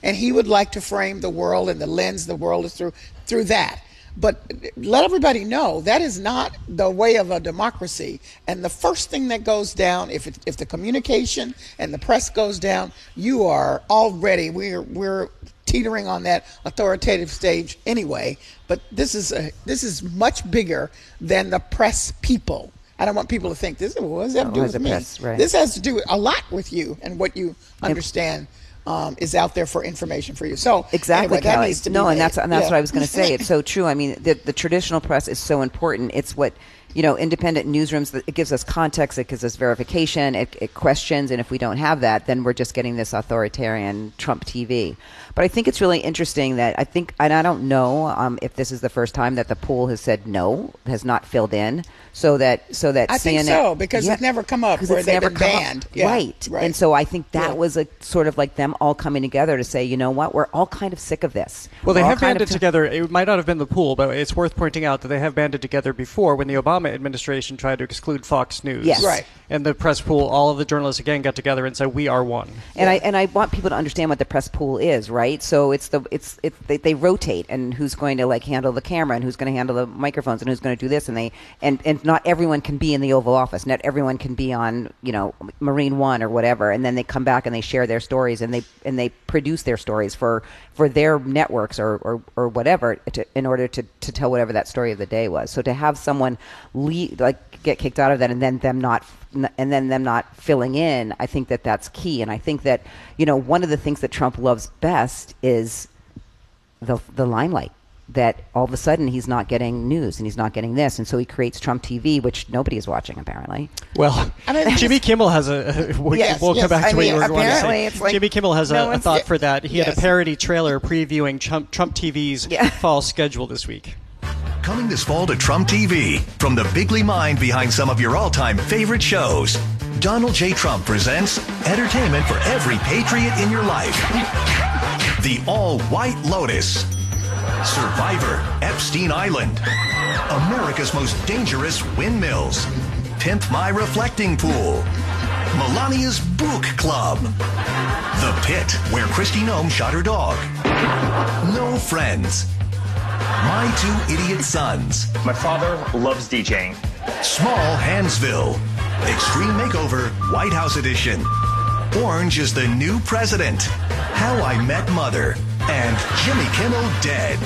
and he would like to frame the world and the lens the world is through that. But let everybody know that is not the way of a democracy. And the first thing that goes down, if the communication and the press goes down, you are already, we're teetering on that authoritative stage anyway. But this is much bigger than the press people. I don't want people to think this. What does that do with me? Press, right. This has to do a lot with you and what you understand. Is out there for information for you. So exactly, anyway, Kelly. that needs to be and made. that's what I was going to say. It's so true. I mean, the traditional press is so important. It's what, independent newsrooms, it gives us context, it gives us verification, it questions, and if we don't have that, then we're just getting this authoritarian Trump TV. But I think it's really interesting that and I don't know if this is the first time that the pool has said no, has not filled in, so that I CNN, think so, because it's never come up where they've been banned. Yeah, right. And so I think that was a sort of like them all coming together to say, you know what, we're all kind of sick of this. Well, they have banded together. It might not have been the pool, but it's worth pointing out that they have banded together before when the Obama administration tried to exclude Fox News. Yes. Right. And the press pool, all of the journalists again got together and said, we are one. And I want people to understand what the press pool is, right? So they rotate, and who's going to handle the camera, and who's going to handle the microphones, and who's going to do this, and not everyone can be in the Oval Office. Not everyone can be on Marine One or whatever. And then they come back and they share their stories, and they produce their stories for their networks or whatever in order to tell whatever that story of the day was. So to have someone get kicked out of that and then them not filling in, I think that's key. And I think that one of the things that Trump loves best is the limelight. That all of a sudden he's not getting news and he's not getting this, and so he creates Trump TV, which nobody is watching apparently. Well, Jimmy Kimmel has we'll come back to what you were going to say. Jimmy Kimmel has a thought for that. He had a parody trailer previewing Trump TV's fall schedule this week. Coming this fall to Trump TV, from the bigly mind behind some of your all-time favorite shows, Donald J. Trump presents entertainment for every patriot in your life. The All-White Lotus, Survivor, Epstein Island, America's Most Dangerous Windmills, Pimp My Reflecting Pool, Melania's Book Club, The Pit, where Kristi Noem shot her dog, No Friends, My Two Idiot Sons, My father loves DJing, Small Handsville, Extreme Makeover, White House Edition, Orange is the New President, How I Met Mother, and Jimmy Kimmel Dead.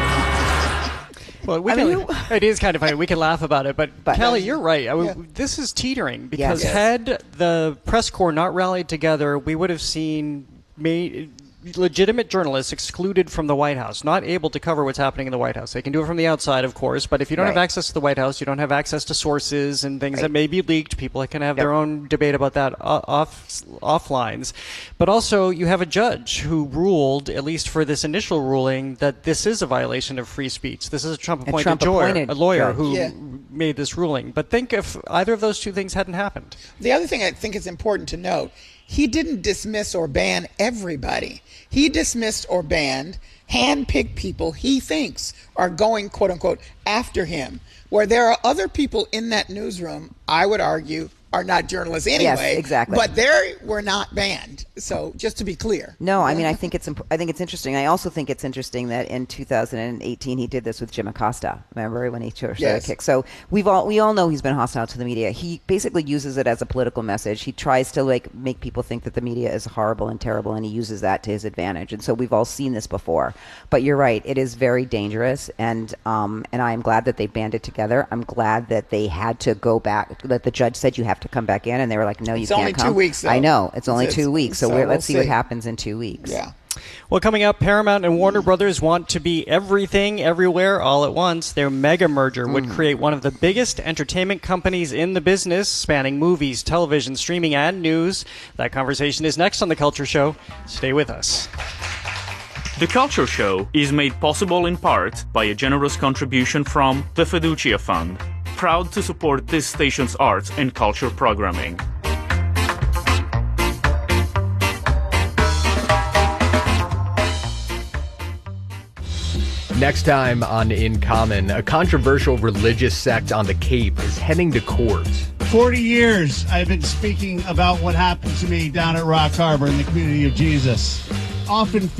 Well, it is kind of funny. We can laugh about it, but Kelly, you're right. This is teetering because had the press corps not rallied together, we would have seen legitimate journalists excluded from the White House, not able to cover what's happening in the White House. They can do it from the outside, of course, but if you don't have access to the White House, you don't have access to sources and things that may be leaked. People can have their own debate about that offlines. But also, you have a judge who ruled, at least for this initial ruling, that this is a violation of free speech. This is a Trump-appointed lawyer who made this ruling. But think if either of those two things hadn't happened. The other thing I think is important to note, he didn't dismiss or ban everybody. He dismissed or banned hand-picked people he thinks are going, quote-unquote, after him. Where there are other people in that newsroom, I would argue, are not journalists anyway. Yes, exactly. But they were not banned. So just to be clear. No, I mean, I think it's interesting. I also think it's interesting that in 2018 he did this with Jim Acosta. Remember when he chose the kick? So we all know he's been hostile to the media. He basically uses it as a political message. He tries to make people think that the media is horrible and terrible, and he uses that to his advantage. And so we've all seen this before. But you're right; it is very dangerous. And I am glad that they banded together. I'm glad that they had to go back. That the judge said you have to come back in, and they were like, no, you can't come. It's only 2 weeks, though. I know. It's only 2 weeks. So let's see what happens in 2 weeks. Yeah. Well, coming up, Paramount and Warner Brothers want to be everything, everywhere, all at once. Their mega merger would create one of the biggest entertainment companies in the business, spanning movies, television, streaming, and news. That conversation is next on The Culture Show. Stay with us. The Culture Show is made possible in part by a generous contribution from the Fiducia Fund, proud to support this station's arts and culture programming. Next time on In Common, a controversial religious sect on the Cape is heading to court. 40 years I've been speaking about what happened to me down at Rock Harbor in the community of Jesus. Often